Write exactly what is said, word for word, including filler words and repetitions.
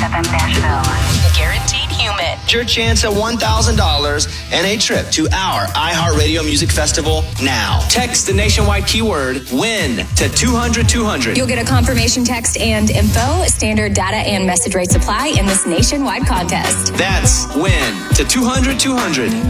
F M Nashville. Guaranteed human. Your chance at one thousand dollars and a trip to our iHeartRadio Music Festival now. Text the nationwide keyword WIN to two hundred two hundred. You'll get a confirmation text and info. Standard data and message rates apply in this nationwide contest. That's WIN to two hundred two hundred.